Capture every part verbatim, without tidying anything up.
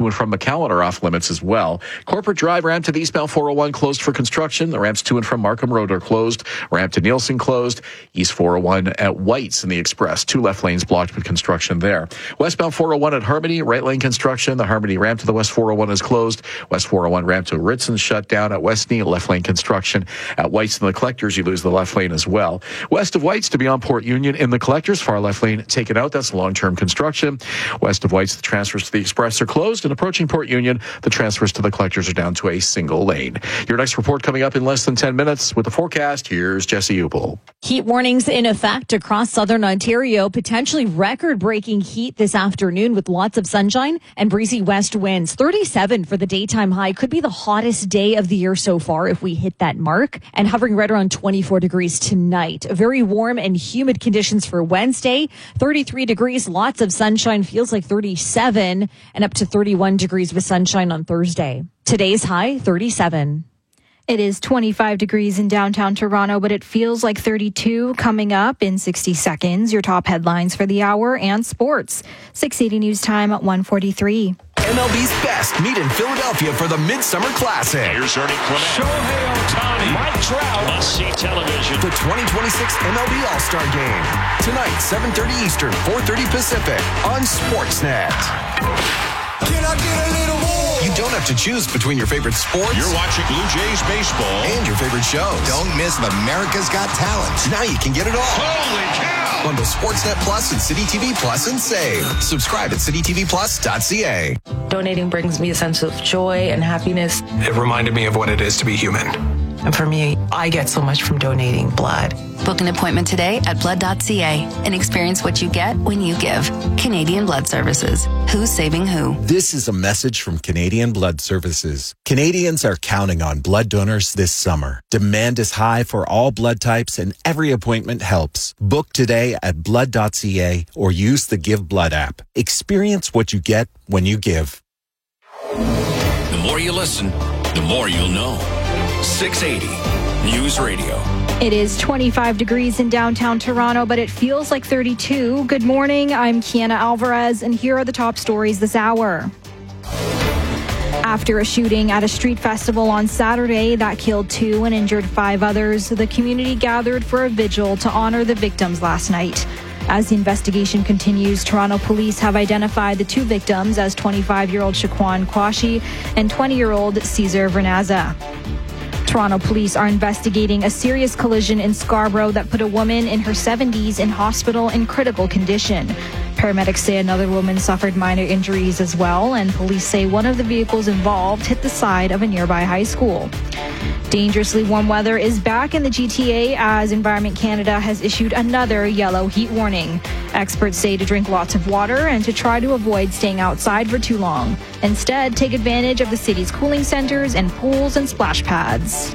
and from McAllen are off limits as well. Corporate Drive ramp to the eastbound four oh one closed for construction. The ramps to and from Markham Road are closed. Ramp to Nielsen closed. East four oh one at White's in the Express. Two left lanes blocked with construction there. Westbound four oh one at Harmony, right lane construction. The Harmony ramp to the West four oh one is closed. West four oh one ramp to Ritson shut down at Westney. Left lane construction. At White's and the Collectors, you lose the left lane as well. West of White's to beyond Port Union in the Collectors, far left lane taken out. That's long-term construction. West of White's, the transfers to the Express are closed, and approaching Port Union, the transfers to the Collectors are down to a single lane. Your next report coming up in less than ten minutes. With the forecast, here's Jesse Upel. Heat warnings in effect across southern Ontario. Potentially record-breaking heat this afternoon with lots of sunshine and breezy west winds. thirty-seven for the daytime high. Could be the hottest day of the year so far if we hit that mark. And hovering right around twenty-four degrees tonight. Very warm and humid conditions for Wednesday. thirty-three degrees, lots of sunshine. Feels like thirty-seven and up to thirty-one degrees with sunshine on Thursday. Today's high, thirty-seven. It is twenty-five degrees in downtown Toronto, but it feels like thirty-two coming up in sixty seconds. Your top headlines for the hour and sports. six eighty News Time at one forty-three. M L B's best meet in Philadelphia for the Midsummer Classic. Here's Ernie Clement. Shohei Ohtani. Mike Trout. Must-see television. The twenty twenty-six M L B All-Star Game. Tonight, seven thirty Eastern, four thirty Pacific on Sportsnet. Can I get a little more? You don't have to choose between your favorite sports. You're watching Blue Jays baseball. And your favorite shows. Don't miss America's Got Talent. Now you can get it all. Holy cow! Bundle Sportsnet Plus and City T V Plus and save. Subscribe at city t v plus dot c a. Donating brings me a sense of joy and happiness. It reminded me of what it is to be human. And for me, I get so much from donating blood. Book an appointment today at blood dot c a and experience what you get when you give. Canadian Blood Services. Who's saving who? This is a message from Canadian Blood Services. Canadians are counting on blood donors this summer. Demand is high for all blood types and every appointment helps. Book today at blood dot c a or use the Give Blood app. Experience what you get when you give. The more you listen, the more you'll know. six eighty News Radio. It is twenty-five degrees in downtown Toronto, but it feels like thirty-two. Good morning. I'm Kiana Alvarez, and here are the top stories this hour. After a shooting at a street festival on Saturday that killed two and injured five others, the community gathered for a vigil to honor the victims last night. As the investigation continues, Toronto police have identified the two victims as twenty-five-year-old Shaquan Kwashi and twenty-year-old Cesar Vernaza. Toronto police are investigating a serious collision in Scarborough that put a woman in her seventies in hospital in critical condition. Paramedics say another woman suffered minor injuries as well, and police say one of the vehicles involved hit the side of a nearby high school. Dangerously warm weather is back in the G T A as Environment Canada has issued another yellow heat warning. Experts say to drink lots of water and to try to avoid staying outside for too long. Instead, take advantage of the city's cooling centers and pools and splash pads.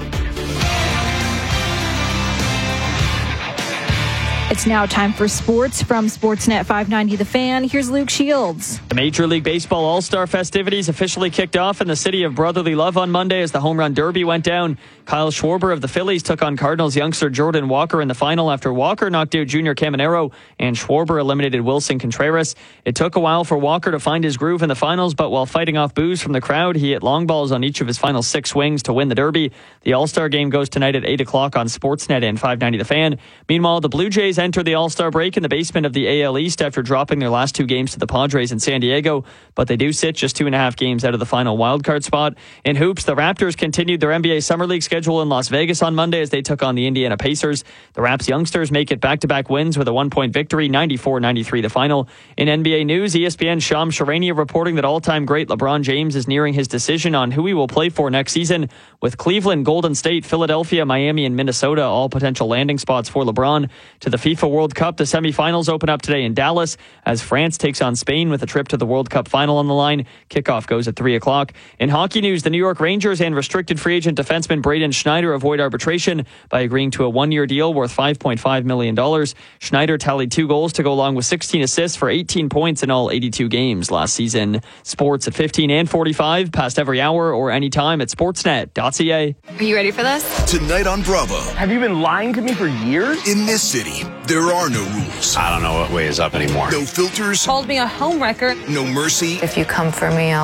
It's now time for sports from Sportsnet five ninety The Fan. Here's Luke Shields. The Major League Baseball All-Star festivities officially kicked off in the city of brotherly love on Monday as the Home Run Derby went down. Kyle Schwarber of the Phillies took on Cardinals youngster Jordan Walker in the final after Walker knocked out Junior Caminero and Schwarber eliminated Wilson Contreras. It took a while for Walker to find his groove in the finals, but while fighting off boos from the crowd, he hit long balls on each of his final six swings to win the Derby. The All-Star game goes tonight at eight o'clock on Sportsnet and five ninety The Fan. Meanwhile, the Blue Jays enter the All-Star break in the basement of the A L East after dropping their last two games to the Padres in San Diego, but they do sit just two and a half games out of the final wildcard spot. In hoops, the Raptors continued their N B A Summer League schedule in Las Vegas on Monday as they took on the Indiana Pacers. The Raps youngsters make it back-to-back wins with a one-point victory, ninety-four ninety-three the final. In N B A news, E S P N's Shams Charania reporting that all-time great LeBron James is nearing his decision on who he will play for next season, with Cleveland, Golden State, Philadelphia, Miami, and Minnesota all potential landing spots for LeBron. To the FIFA World Cup, the semifinals open up today in Dallas as France takes on Spain with a trip to the World Cup final on the line. Kickoff goes at three o'clock. In hockey news, the New York Rangers and restricted free agent defenseman Braden Schneider avoid arbitration by agreeing to a one-year deal worth five point five million dollars. Schneider tallied two goals to go along with sixteen assists for eighteen points in all eighty-two games last season. Sports at fifteen and forty-five, past every hour or anytime at sportsnet dot c a. Are you ready for this? Tonight on Bravo. Have you been lying to me for years? In this city, there are no rules. I don't know what way is up anymore. No filters. Called me a homewrecker. No mercy. If you come for me, I'll